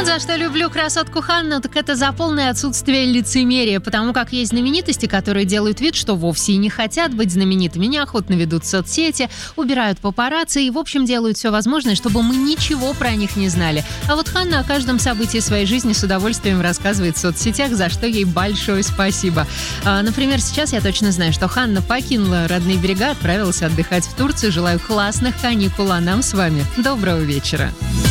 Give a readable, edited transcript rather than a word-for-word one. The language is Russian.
За что люблю красотку Ханну, так это за полное отсутствие лицемерия, потому как есть знаменитости, которые делают вид, что вовсе и не хотят быть знаменитыми, неохотно ведут соцсети, убирают папарацци и, в общем, делают все возможное, чтобы мы ничего про них не знали. А вот Ханна о каждом событии своей жизни с удовольствием рассказывает в соцсетях, за что ей большое спасибо. Например, сейчас я точно знаю, что Ханна покинула родные берега, отправилась отдыхать в Турцию. Желаю классных каникул, а нам с вами доброго вечера.